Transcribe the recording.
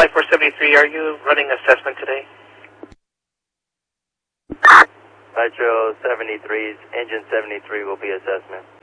Flight 473, are you running assessment today? Nitro 73's engine 73 will be assessment.